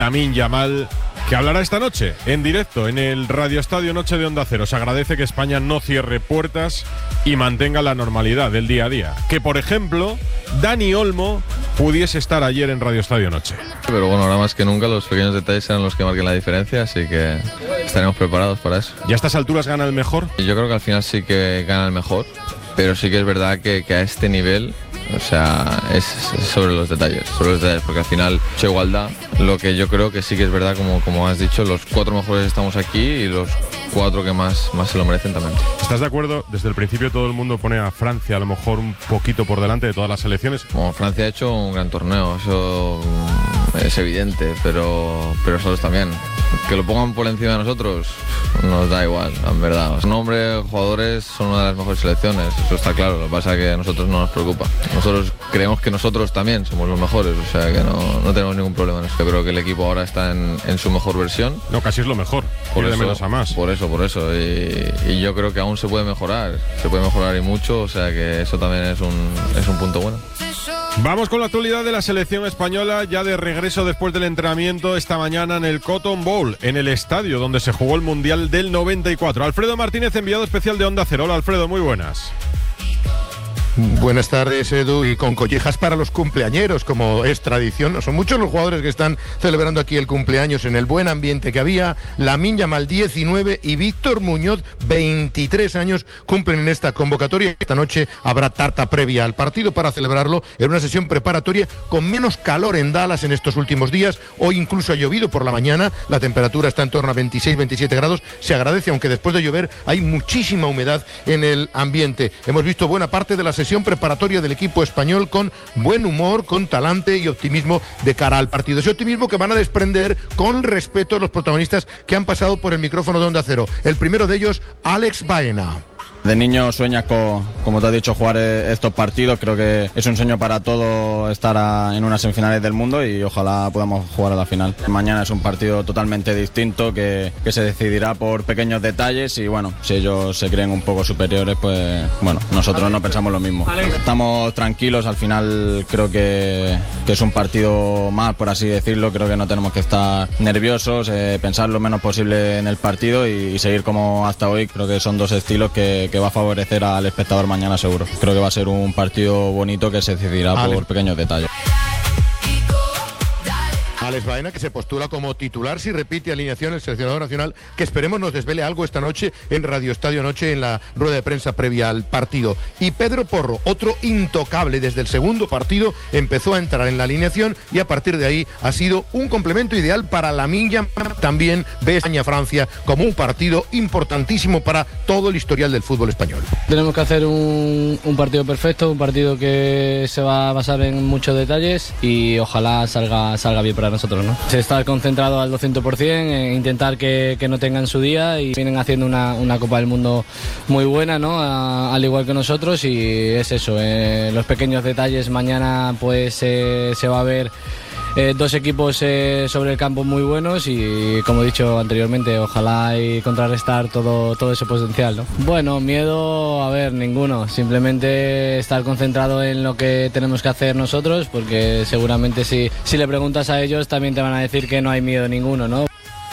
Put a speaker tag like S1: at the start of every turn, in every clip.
S1: Lamine Yamal, que hablará esta noche en directo en el Radio Estadio Noche de Onda Cero. Se agradece que España no cierre puertas y mantenga la normalidad del día a día. Que, por ejemplo, Dani Olmo pudiese estar ayer en Radio Estadio Noche.
S2: Pero bueno, ahora más que nunca los pequeños detalles serán los que marquen la diferencia, así que estaremos preparados para eso.
S1: ¿Y a estas alturas gana el mejor?
S2: Yo creo que al final sí que gana el mejor, pero sí que es verdad que a este nivel, o sea, es sobre los detalles, porque al final mucha igualdad. Lo que yo creo que sí que es verdad, como has dicho, los 4 mejores estamos aquí y los 4 que más se lo merecen también.
S1: ¿Estás de acuerdo? Desde el principio todo el mundo pone a Francia a lo mejor un poquito por delante de todas las selecciones.
S2: Bueno, Francia ha hecho un gran torneo, eso es evidente, pero nosotros también. Que lo pongan por encima de nosotros nos da igual, en verdad. Los nombres, jugadores son una de las mejores selecciones, eso está claro. Lo que pasa es que a nosotros no nos preocupa. Nosotros creemos que nosotros también somos los mejores, o sea que no tenemos ningún problema en eso. Yo creo que el equipo ahora está en su mejor versión.
S1: No, casi es lo mejor,
S2: por
S1: ir
S2: eso,
S1: de menos a más.
S2: Por eso. Y yo creo que aún se puede mejorar y mucho, o sea que eso también es un punto bueno.
S1: Vamos con la actualidad de la selección española, ya de regreso después del entrenamiento esta mañana en el Cotton Bowl, en el estadio donde se jugó el Mundial del 94. Alfredo Martínez, enviado especial de Onda Cero. Hola, Alfredo, muy buenas.
S3: Buenas tardes, Edu, y con collejas para los cumpleañeros, como es tradición. Son muchos los jugadores que están celebrando aquí el cumpleaños en el buen ambiente que había. Lamine Yamal, 19, y Víctor Muñoz, 23 años, cumplen en esta convocatoria. Esta noche habrá tarta previa al partido para celebrarlo en una sesión preparatoria con menos calor en Dallas en estos últimos días. Hoy incluso ha llovido por la mañana, la temperatura está en torno a 26-27 grados. Se agradece, aunque después de llover hay muchísima humedad en el ambiente. Hemos visto buena parte de la sesión preparatoria del equipo español con buen humor, con talante y optimismo de cara al partido. Ese optimismo que van a desprender con respeto a los protagonistas que han pasado por el micrófono de Onda Cero. El primero de ellos, Alex Baena.
S4: De niño sueñas como te has dicho, jugar estos partidos. Creo que es un sueño para todos estar en unas semifinales del mundo y ojalá podamos jugar a la final. Mañana es un partido totalmente distinto que se decidirá por pequeños detalles y bueno, si ellos se creen un poco superiores, pues bueno, nosotros no pensamos lo mismo. Estamos tranquilos, al final creo que es un partido más, por así decirlo. Creo que no tenemos que estar nerviosos, pensar lo menos posible en el partido y seguir como hasta hoy. Creo que son dos estilos que va a favorecer al espectador mañana seguro. Creo que va a ser un partido bonito que se decidirá por pequeños detalles.
S3: Alex Baena, que se postula como titular si repite alineación el seleccionador nacional, que esperemos nos desvele algo esta noche en Radio Estadio Noche en la rueda de prensa previa al partido. Y Pedro Porro, otro intocable desde el segundo partido, empezó a entrar en la alineación y a partir de ahí ha sido un complemento ideal para Lamine Yamal. También ve España-Francia como un partido importantísimo para todo el historial del fútbol español.
S5: Tenemos que hacer un partido perfecto, un partido que se va a basar en muchos detalles y ojalá salga bien para nosotros, ¿no? Estar concentrado al 200%, intentar que no tengan su día, y vienen haciendo una Copa del Mundo muy buena, ¿no? Al igual que nosotros, y es eso, los pequeños detalles. Mañana pues se va a ver dos equipos sobre el campo muy buenos y, como he dicho anteriormente, ojalá y contrarrestar todo ese potencial, ¿no? Bueno, miedo, a ver, ninguno. Simplemente estar concentrado en lo que tenemos que hacer nosotros, porque seguramente si le preguntas a ellos también te van a decir que no hay miedo ninguno, ¿no?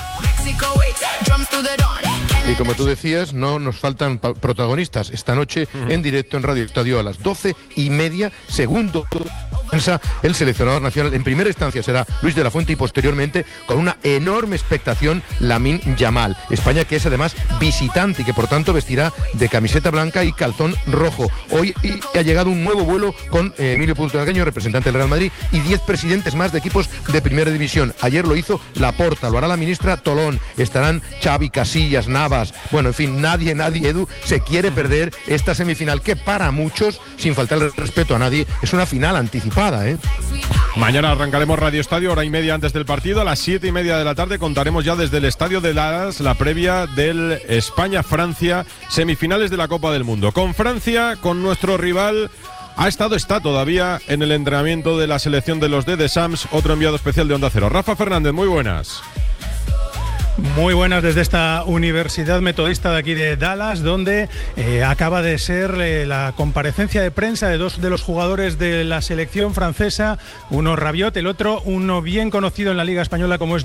S3: Y como tú decías, no nos faltan protagonistas. Esta noche en directo en Radio Estadio a las 12:30, segundo el seleccionador nacional. En primera instancia será Luis de la Fuente y posteriormente, con una enorme expectación, Lamine Yamal. España, que es además visitante y que por tanto vestirá de camiseta blanca y calzón rojo. Hoy ha llegado un nuevo vuelo con Emilio Putelgaño, representante del Real Madrid, y 10 presidentes más de equipos de primera división. Ayer lo hizo Laporta, lo hará la ministra Tolón, estarán Xavi, Casillas, Navas. Bueno, en fin, nadie, Edu, se quiere perder esta semifinal que para muchos, sin faltarle respeto a nadie, es una final anticipada.
S1: Mañana arrancaremos Radio Estadio, hora y media antes del partido. A las 7:30 de la tarde contaremos ya desde el estadio de Dallas la previa del España-Francia, semifinales de la Copa del Mundo. Con Francia, con nuestro rival, está todavía en el entrenamiento de la selección de los de Sams, otro enviado especial de Onda Cero. Rafa Fernández, muy buenas.
S6: Muy buenas desde esta Universidad Metodista de aquí de Dallas, donde acaba de ser la comparecencia de prensa de dos de los jugadores de la selección francesa, uno Rabiot, el otro uno bien conocido en la Liga Española como es